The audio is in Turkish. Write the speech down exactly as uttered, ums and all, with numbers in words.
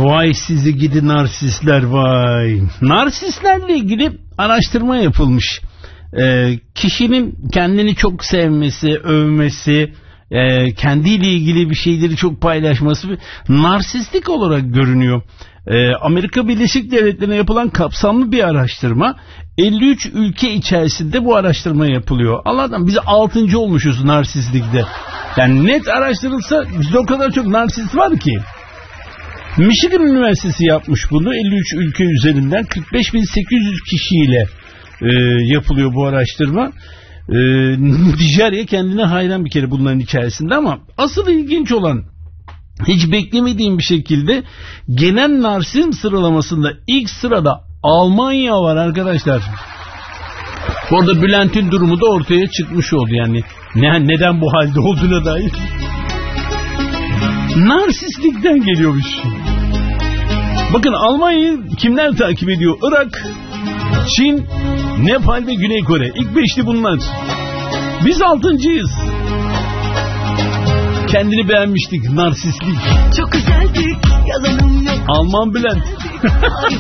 Vay sizi gidi narsistler vay. Narsistlerle ilgili araştırma yapılmış. Ee, kişinin kendini çok sevmesi, övmesi, e, kendiyle ilgili bir şeyleri çok paylaşması narsistlik olarak görünüyor. Ee, Amerika Birleşik Devletleri'ne yapılan kapsamlı bir araştırma. elli üç ülke içerisinde bu araştırma yapılıyor. Allah'tan biz altıncı olmuşuz narsistlikte. Yani net araştırılsa bizde o kadar çok narsist var ki. Michigan Üniversitesi yapmış bunu elli üç ülke üzerinden kırk beş bin sekiz yüz kişiyle e, yapılıyor bu araştırma. E, Nijerya kendine hayran bir kere bunların içerisinde ama asıl ilginç olan hiç beklemediğim bir şekilde genel narsizm sıralamasında ilk sırada Almanya var arkadaşlar. Orada Bülent'in durumu da ortaya çıkmış oldu yani. Ne, neden bu halde olduğuna dair. Narsistlikten geliyormuş. Bakın Almanya'yı kimler takip ediyor? Irak, Çin, Nepal ve Güney Kore. İlk beşli bunlar. Biz altıncıyız. Kendini beğenmiştik. Narsistlik. Çok güzeldik. Yalanım yok. Alman Bülent.